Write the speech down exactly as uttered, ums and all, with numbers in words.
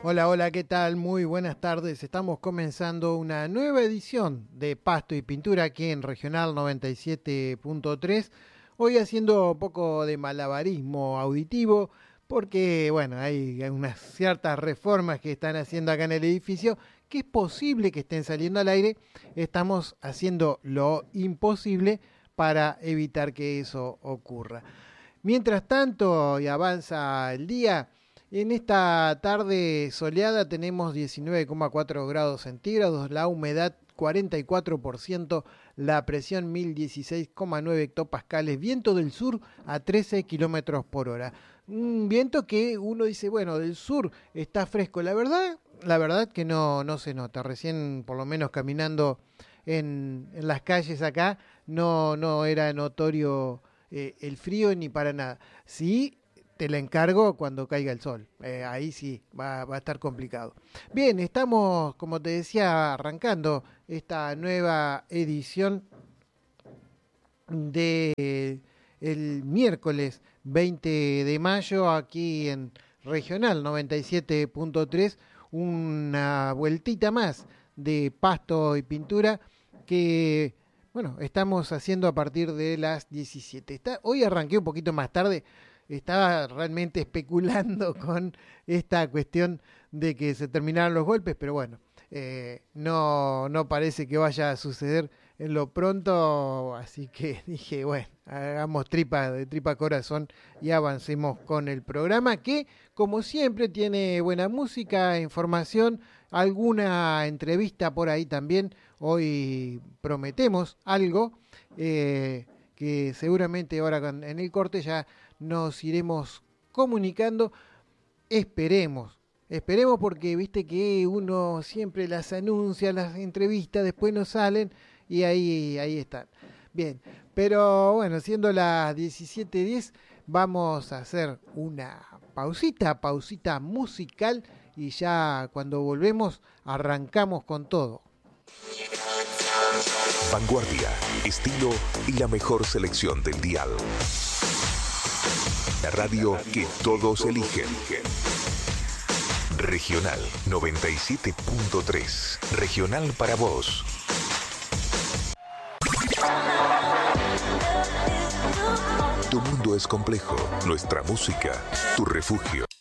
Hola, hola, ¿qué tal? Muy buenas tardes. Estamos comenzando una nueva edición de Pasto y Pintura aquí en Regional noventa y siete punto tres. Hoy haciendo un poco de malabarismo auditivo porque, bueno, hay unas ciertas reformas que están haciendo acá en el edificio que es posible que estén saliendo al aire. Estamos haciendo lo imposible para evitar que eso ocurra. Mientras tanto, y avanza el día, en esta tarde soleada tenemos diecinueve coma cuatro grados centígrados, la humedad cuarenta y cuatro por ciento, la presión mil dieciséis coma nueve hectopascales, viento del sur a trece kilómetros por hora. Un viento que uno dice, bueno, del sur está fresco. La verdad, la verdad que no, no se nota. Recién, por lo menos caminando en, en las calles acá, no, no era notorio eh, el frío ni para nada. Sí, te la encargo cuando caiga el sol. Eh, ahí sí, va, va a estar complicado. Bien, estamos, como te decía, arrancando esta nueva edición de el miércoles veinte de mayo aquí en Regional noventa y siete punto tres, una vueltita más de Pasto y Pintura que, bueno, estamos haciendo a partir de las diecisiete. Está, hoy arranqué un poquito más tarde. Estaba realmente especulando con esta cuestión de que se terminaran los golpes, pero bueno, eh, no, no parece que vaya a suceder en lo pronto, así que dije, bueno, hagamos tripa de tripa corazón y avancemos con el programa que, como siempre, tiene buena música, información, alguna entrevista por ahí también. Hoy prometemos algo eh, que seguramente ahora en el corte ya nos iremos comunicando. Esperemos, esperemos porque viste que uno siempre las anuncia, las entrevistas, después no salen y ahí, ahí están. Bien, pero bueno, siendo las diecisiete diez, vamos a hacer una pausita, pausita musical y ya cuando volvemos arrancamos con todo. Vanguardia, estilo y la mejor selección del dial. La radio que todos eligen. Regional noventa y siete punto tres. Regional para vos. Tu mundo es complejo. Nuestra música, tu refugio.